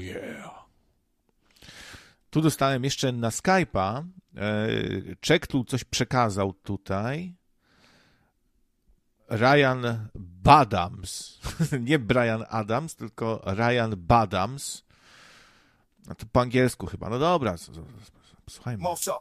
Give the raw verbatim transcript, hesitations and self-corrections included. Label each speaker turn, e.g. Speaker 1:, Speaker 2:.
Speaker 1: Oh yeah. Tu dostałem jeszcze na Skype'a. Czek tu coś przekazał tutaj. Ryan Badams. Nie Brian Adams, tylko Ryan Badams. A to po angielsku chyba. No dobra, słuchajmy.
Speaker 2: Mowco,